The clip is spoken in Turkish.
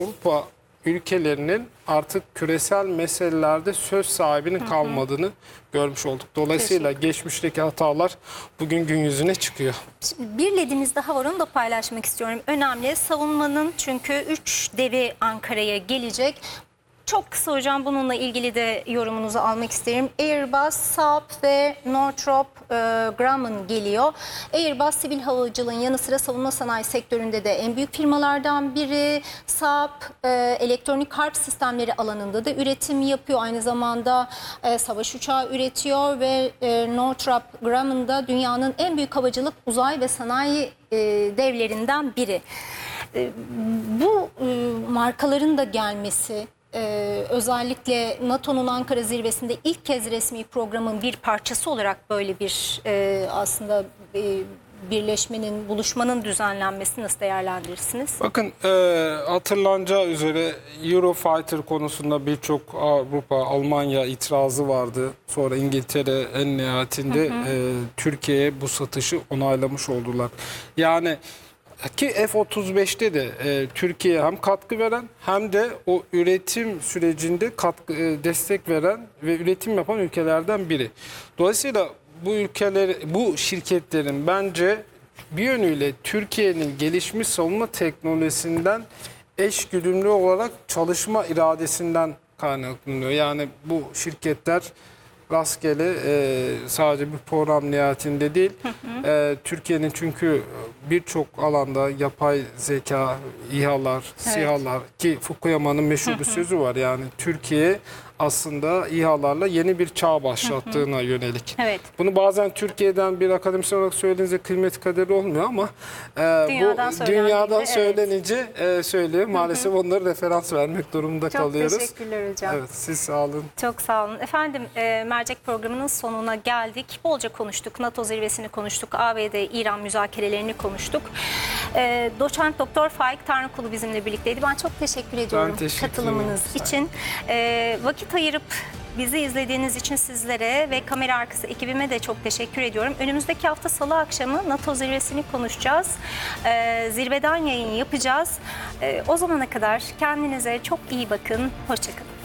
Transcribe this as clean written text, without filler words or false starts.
Avrupa ülkelerinin artık küresel meselelerde söz sahibinin kalmadığını görmüş olduk. Dolayısıyla geçmişteki hatalar bugün gün yüzüne çıkıyor. Şimdi bir ledimiz daha var, onu da paylaşmak istiyorum. Önemli savunmanın, çünkü 3 devi Ankara'ya gelecek. Çok kısa hocam, bununla ilgili de yorumunuzu almak isterim. Airbus, Saab ve Northrop Grumman geliyor. Airbus sivil havacılığın yanı sıra savunma sanayi sektöründe de en büyük firmalardan biri. Saab elektronik harp sistemleri alanında da üretim yapıyor. Aynı zamanda savaş uçağı üretiyor ve Northrop Grumman da dünyanın en büyük havacılık, uzay ve sanayi devlerinden biri. Bu markaların da gelmesi, özellikle NATO'nun Ankara zirvesinde ilk kez resmi programın bir parçası olarak böyle bir aslında birleşmenin, buluşmanın düzenlenmesini nasıl değerlendirirsiniz? Bakın hatırlanacağı üzere Eurofighter konusunda birçok Avrupa, Almanya itirazı vardı. Sonra İngiltere en nihayetinde Türkiye'ye bu satışı onaylamış oldular. Yani ki F-35'te de Türkiye'ye hem katkı veren hem de o üretim sürecinde destek veren ve üretim yapan ülkelerden biri. Dolayısıyla bu şirketlerin bence bir yönüyle Türkiye'nin gelişmiş savunma teknolojisinden eşgüdümlü olarak çalışma iradesinden kaynaklanıyor. Yani bu şirketler rastgele sadece bir program nihayetinde değil. Türkiye'nin çünkü birçok alanda yapay zeka, İHA'lar, SİHA'lar, ki Fukuyama'nın meşhur bir sözü var. Yani Türkiye aslında İHA'larla yeni bir çağ başlattığına yönelik. Evet. Bunu bazen Türkiye'den bir akademisyen olarak söylediğinizde kıymet kaderi olmuyor ama dünyadan söylenince söylüyor. Maalesef onları referans vermek durumunda kalıyoruz. Çok teşekkürler hocam. Evet, siz sağ olun. Çok sağ olun. Efendim, mercek programının sonuna geldik. Bolca konuştuk. NATO zirvesini konuştuk. ABD-İran müzakerelerini konuştuk. Doçent Doktor Faik Tanrıkulu bizimle birlikteydi. Ben çok teşekkür ediyorum katılımınız için. Vakit ayırıp bizi izlediğiniz için sizlere ve kamera arkası ekibime de çok teşekkür ediyorum. Önümüzdeki hafta Salı akşamı NATO zirvesini konuşacağız. Zirveden yayın yapacağız. O zamana kadar kendinize çok iyi bakın. Hoşça kalın.